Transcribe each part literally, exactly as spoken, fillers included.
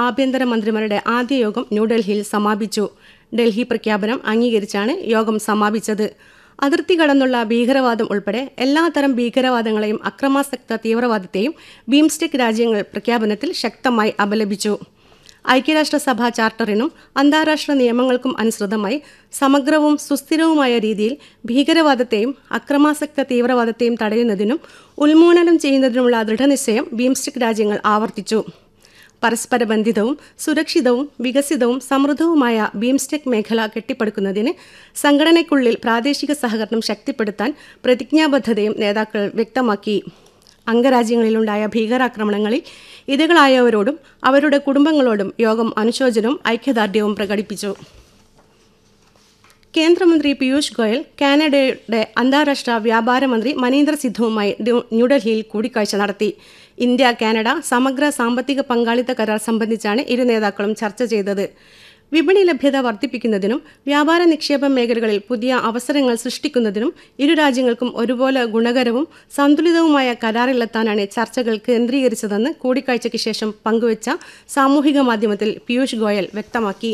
ആഭ്യന്തരമന്ത്രിമാരുടെ ആദ്യ യോഗം ന്യൂഡൽഹിയിൽ സമാപിച്ചു. ഡൽഹി പ്രഖ്യാപനം അംഗീകരിച്ചാണ് യോഗം സമാപിച്ചത്. അതിർത്തി കടന്നുള്ള ഭീകരവാദം ഉൾപ്പെടെ എല്ലാത്തരം ഭീകരവാദങ്ങളെയും അക്രമാസക്ത തീവ്രവാദത്തെയും ബിംസ്റ്റെക് രാജ്യങ്ങൾ പ്രഖ്യാപനത്തിൽ ശക്തമായി അപലപിച്ചു. ഐക്യരാഷ്ട്രസഭാ ചാർട്ടറിനും അന്താരാഷ്ട്ര നിയമങ്ങൾക്കും അനുസൃതമായി സമഗ്രവും സുസ്ഥിരവുമായ രീതിയിൽ ഭീകരവാദത്തെയും അക്രമാസക്ത തീവ്രവാദത്തെയും തടയുന്നതിനും ഉന്മൂലനം ചെയ്യുന്നതിനുമുള്ള ദൃഢനിശ്ചയം ബിംസ്റ്റെക് രാജ്യങ്ങൾ ആവർത്തിച്ചു. പരസ്പര ബന്ധിതവും സുരക്ഷിതവും വികസിതവും സമൃദ്ധവുമായ ബിംസ്റ്റെക് മേഖല കെട്ടിപ്പടുക്കുന്നതിന് സംഘടനയ്ക്കുള്ളിൽ പ്രാദേശിക സഹകരണം ശക്തിപ്പെടുത്താൻ പ്രതിജ്ഞാബദ്ധതയും നേതാക്കൾ വ്യക്തമാക്കി. അംഗരാജ്യങ്ങളിലുണ്ടായ ഭീകരാക്രമണങ്ങളിൽ ഇരകളായവരോടും അവരുടെ കുടുംബങ്ങളോടും യോഗം അനുശോചനവും ഐക്യദാർഢ്യവും പ്രകടിപ്പിച്ചു. കേന്ദ്രമന്ത്രി പീയൂഷ് ഗോയൽ കാനഡയുടെ അന്താരാഷ്ട്ര വ്യാപാര മന്ത്രി മനീന്ദർ സിദ്ധുവുമായി ന്യൂഡൽഹിയിൽ കൂടിക്കാഴ്ച നടത്തി. ഇന്ത്യ കാനഡ സമഗ്ര സാമ്പത്തിക പങ്കാളിത്ത കരാർ സംബന്ധിച്ചാണ് ഇരു നേതാക്കളും ചർച്ച ചെയ്തത്. വിപണി ലഭ്യത വർദ്ധിപ്പിക്കുന്നതിനും വ്യാപാര നിക്ഷേപ മേഖലകളിൽ പുതിയ അവസരങ്ങൾ സൃഷ്ടിക്കുന്നതിനും ഇരു രാജ്യങ്ങൾക്കും ഒരുപോലെ ഗുണകരവും സന്തുലിതവുമായ കരാറിലെത്താനാണ് ചർച്ചകൾ കേന്ദ്രീകരിച്ചതെന്ന് കൂടിക്കാഴ്ചയ്ക്ക് ശേഷം പങ്കുവച്ച സാമൂഹിക മാധ്യമത്തിൽ പീയൂഷ് ഗോയൽ വ്യക്തമാക്കി.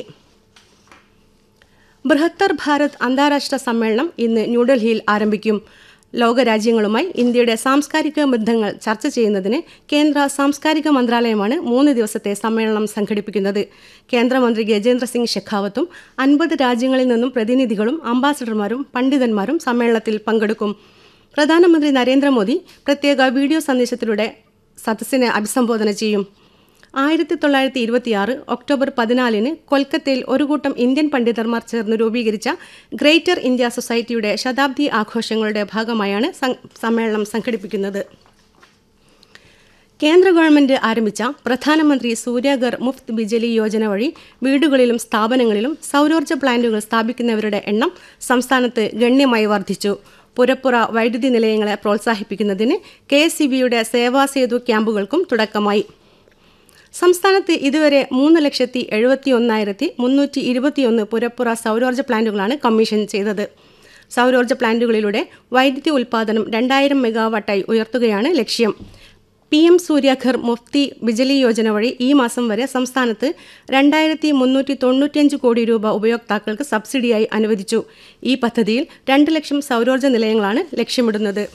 ബൃഹത്തർ ഭാരത് അന്താരാഷ്ട്ര സമ്മേളനം ഇന്ന് ന്യൂഡൽഹിയിൽ ആരംഭിക്കും. ലോകരാജ്യങ്ങളുമായി ഇന്ത്യയുടെ സാംസ്കാരിക ബന്ധങ്ങൾ ചർച്ച ചെയ്യുന്നതിന് കേന്ദ്ര സാംസ്കാരിക മന്ത്രാലയമാണ് മൂന്ന് ദിവസത്തെ സമ്മേളനം സംഘടിപ്പിക്കുന്നത്. കേന്ദ്രമന്ത്രി ഗജേന്ദ്ര സിംഗ് ഷെഖാവത്തും അൻപത് രാജ്യങ്ങളിൽ നിന്നും പ്രതിനിധികളും അംബാസഡർമാരും പണ്ഡിതന്മാരും സമ്മേളനത്തിൽ പങ്കെടുക്കും. പ്രധാനമന്ത്രി നരേന്ദ്രമോദി പ്രത്യേക വീഡിയോ സന്ദേശത്തിലൂടെ സദസ്സിനെ അഭിസംബോധന ചെയ്യും. ആയിരത്തി തൊള്ളായിരത്തി ഇരുപത്തിയാറ് ഒക്ടോബർ പതിനാലിന് കൊൽക്കത്തയിൽ ഒരു കൂട്ടം ഇന്ത്യൻ പണ്ഡിതന്മാർ ചേർന്ന് രൂപീകരിച്ച ഗ്രേറ്റർ ഇന്ത്യ സൊസൈറ്റിയുടെ ശതാബ്ദി ആഘോഷങ്ങളുടെ ഭാഗമായാണ് സമ്മേളനം സംഘടിപ്പിക്കുന്നത്. കേന്ദ്ര ഗവൺമെന്റ് ആരംഭിച്ച പ്രധാനമന്ത്രി സൂര്യഘർ മുഫ്ത് ബിജലി യോജന വഴി വീടുകളിലും സ്ഥാപനങ്ങളിലും സൗരോർജ്ജ പ്ലാന്റുകൾ സ്ഥാപിക്കുന്നവരുടെ എണ്ണം സംസ്ഥാനത്ത് ഗണ്യമായി വർദ്ധിച്ചു. പുരപ്പുറ വൈദ്യുതി നിലയങ്ങളെ പ്രോത്സാഹിപ്പിക്കുന്നതിന് കെ എസ് ഇ ബിയുടെ സേവാസേതു ക്യാമ്പുകൾക്കും തുടക്കമായി. സംസ്ഥാനത്ത് ഇതുവരെ മൂന്ന് ലക്ഷത്തി എഴുപത്തി ഒന്നായിരത്തി മുന്നൂറ്റി ഇരുപത്തിയൊന്ന് പുരപ്പുറ സൗരോർജ്ജ പ്ലാന്റുകളാണ് കമ്മീഷൻ ചെയ്തത്. സൗരോർജ്ജ പ്ലാന്റുകളിലൂടെ വൈദ്യുതി ഉൽപ്പാദനം രണ്ടായിരം മെഗാവാട്ടായി ഉയർത്തുകയാണ് ലക്ഷ്യം. പി എം സൂര്യഘർ മുഫ്തി ബിജലി യോജന വഴി ഈ മാസം വരെ സംസ്ഥാനത്ത് രണ്ടായിരത്തി മുന്നൂറ്റി തൊണ്ണൂറ്റിയഞ്ച് കോടി രൂപ ഉപയോക്താക്കൾക്ക് സബ്സിഡിയായി അനുവദിച്ചു. ഈ പദ്ധതിയിൽ രണ്ട് ലക്ഷം സൗരോർജ്ജ നിലയങ്ങളാണ് ലക്ഷ്യമിടുന്നത്.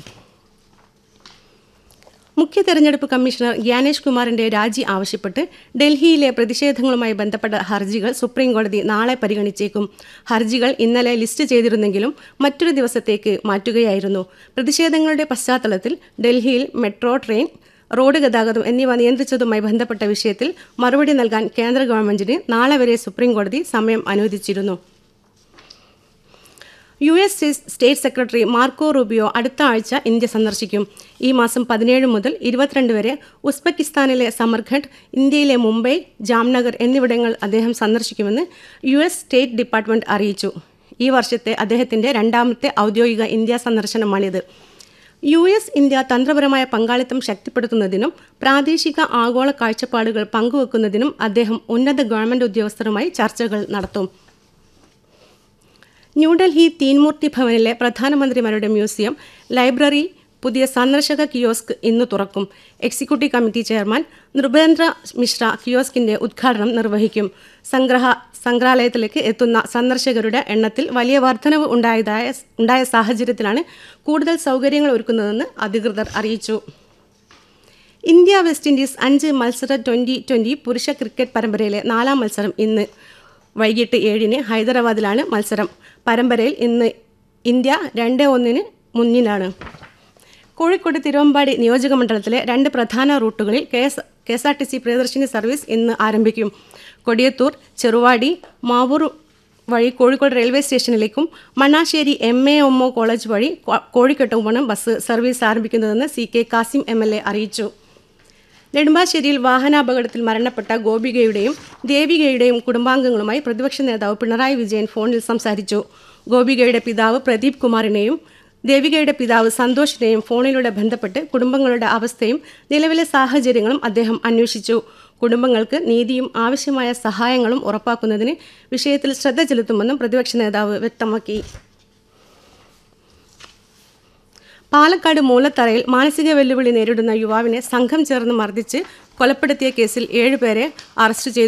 മുഖ്യ തെരഞ്ഞെടുപ്പ് കമ്മീഷണർ ഗ്യാനേഷ് കുമാറിന്റെ രാജി ആവശ്യപ്പെട്ട് ഡൽഹിയിലെ പ്രതിഷേധങ്ങളുമായി ബന്ധപ്പെട്ട ഹർജികൾ സുപ്രീംകോടതി നാളെ പരിഗണിച്ചേക്കും. ഹർജികൾ ഇന്നലെ ലിസ്റ്റ് ചെയ്തിരുന്നെങ്കിലും മറ്റൊരു ദിവസത്തേക്ക് മാറ്റുകയായിരുന്നു. പ്രതിഷേധങ്ങളുടെ പശ്ചാത്തലത്തിൽ ഡൽഹിയിൽ മെട്രോ, ട്രെയിൻ, റോഡ് ഗതാഗതം എന്നിവ നിയന്ത്രിച്ചതുമായി ബന്ധപ്പെട്ട വിഷയത്തിൽ മറുപടി നൽകാൻ കേന്ദ്ര ഗവൺമെന്റിന് നാളെ വരെ സുപ്രീംകോടതി സമയം അനുവദിച്ചിരുന്നു. U S state secretary Marco Rubio അടുത്ത ആഴ്ച ഇന്ത്യ സന്ദർശിക്കും. ഈ മാസം പതിനേഴ് മുതൽ ഇരുപത്തിരണ്ട് വരെ ഉസ്ബെക്കിസ്ഥാനിലെ സമർഖണ്ഡ്, ഇന്ത്യയിലെ മുംബൈ, ജാംനഗർ എന്നിവിടങ്ങൾ അദ്ദേഹം സന്ദർശിക്കുമെന്ന് യു എസ് സ്റ്റേറ്റ് ഡിപ്പാർട്ട്മെന്റ് അറിയിച്ചു. ഈ വർഷത്തെ അദ്ദേഹത്തിന്റെ രണ്ടാമത്തെ ഔദ്യോഗിക ഇന്ത്യ സന്ദർശനമാണിത്. യു എസ് ഇന്ത്യ തന്ത്രപരമായ പങ്കാളിത്തം ശക്തിപ്പെടുത്തുന്നതിനും പ്രാദേശിക ആഗോള കാഴ്ചപ്പാടുകൾ പങ്കുവെക്കുന്നതിനും അദ്ദേഹം ഉന്നത ഗവൺമെന്റ് ഉദ്യോഗസ്ഥരുമായി ചർച്ചകൾ നടത്തും. ന്യൂഡൽഹി തീൻമൂർത്തി ഭവനിലെ പ്രധാനമന്ത്രിമാരുടെ മ്യൂസിയം, ലൈബ്രറി, പുതിയ സന്ദർശക കിയോസ്ക് ഇന്ന് തുറക്കും. Executive committee chairman Nripendra Mishra കിയോസ്കിന്റെ ഉദ്ഘാടനം നിർവഹിക്കും. സംഗ്രഹ സംഗ്രഹാലയത്തിലേക്ക് എത്തുന്ന സന്ദർശകരുടെ എണ്ണത്തിൽ വലിയ വർധനവ് ഉണ്ടായതായ ഉണ്ടായ സാഹചര്യത്തിലാണ് കൂടുതൽ സൗകര്യങ്ങൾ ഒരുക്കുന്നതെന്ന് അധികൃതർ അറിയിച്ചു. ഇന്ത്യ വെസ്റ്റ് ഇൻഡീസ് അഞ്ച് മത്സര ട്വന്റി ട്വന്റി പുരുഷ ക്രിക്കറ്റ് പരമ്പരയിലെ നാലാം മത്സരം ഇന്ന് വൈകിട്ട് ഏഴിന് ഹൈദരാബാദിലാണ് മത്സരം. പരമ്പരയിൽ ഇന്ന് ഇന്ത്യ രണ്ട് ഒന്നിന് മുന്നിലാണ്. കോഴിക്കോട് തിരുവമ്പാടി നിയോജക മണ്ഡലത്തിലെ രണ്ട് പ്രധാന റൂട്ടുകളിൽ K S K S R T C Priyadarshini service ഇന്ന് ആരംഭിക്കും. കൊടിയത്തൂർ, ചെറുവാടി, മാവൂർ വഴി Kozhikode railway സ്റ്റേഷനിലേക്കും Mannassery M A M O college വഴി കോഴിക്കോട്ടുമാണ് bus service ആരംഭിക്കുന്നതെന്ന് C K Kasim M L A അറിയിച്ചു. നെടുമ്പാശ്ശേരിയിൽ വാഹനാപകടത്തിൽ മരണപ്പെട്ട ഗോപികയുടെയും ദേവികയുടെയും കുടുംബാംഗങ്ങളുമായി പ്രതിപക്ഷ നേതാവ് പിണറായി വിജയൻ ഫോണിൽ സംസാരിച്ചു. ഗോപികയുടെ പിതാവ് പ്രദീപ് കുമാറിനെയും ദേവികയുടെ പിതാവ് സന്തോഷിനെയും ഫോണിലൂടെ ബന്ധപ്പെട്ട് കുടുംബങ്ങളുടെ അവസ്ഥയും നിലവിലെ സാഹചര്യങ്ങളും അദ്ദേഹം അന്വേഷിച്ചു. കുടുംബങ്ങൾക്ക് നീതിയും ആവശ്യമായ സഹായങ്ങളും ഉറപ്പാക്കുന്നതിന് വിഷയത്തിൽ ശ്രദ്ധ ചെലുത്തുമെന്നും പ്രതിപക്ഷ നേതാവ് വ്യക്തമാക്കി. പാലക്കാട് മൂലത്തറയിൽ മാനസിക വെല്ലുവിളി നേരിടുന്ന യുവാവിനെ സംഘം ചേർന്ന് മർദ്ദിച്ച് കൊലപ്പെടുത്തിയ കേസിൽ ഏഴുപേരെ അറസ്റ്റ് ചെയ്തു.